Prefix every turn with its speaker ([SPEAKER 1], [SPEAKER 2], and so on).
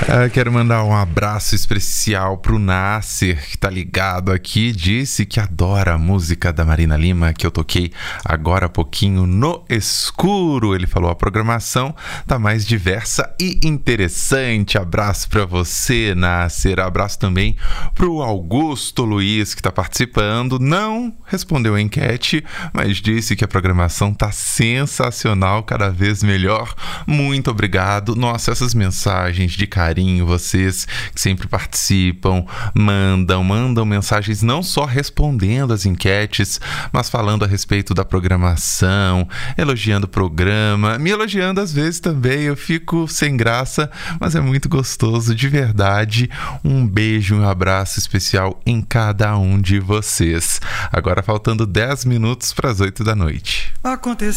[SPEAKER 1] Quero mandar um abraço especial pro Nasser, que tá ligado aqui. Disse que adora a música da Marina Lima, que eu toquei agora há pouquinho no escuro. Ele falou: a programação tá mais diversa e interessante. Abraço pra você, Nasser. Abraço também pro Augusto Luiz, que tá participando. Não respondeu a enquete, mas disse que a programação tá sensacional, cada vez melhor. Muito obrigado. Nossa, essas mensagens de carinho, vocês que sempre participam, mandam mensagens não só respondendo as enquetes, mas falando a respeito da programação, elogiando o programa, me elogiando às vezes também. Eu fico sem graça, mas é muito gostoso, de verdade. Um beijo, um abraço especial em cada um de vocês. Agora faltando 10 minutos para as 8 da noite.
[SPEAKER 2] Aconteceu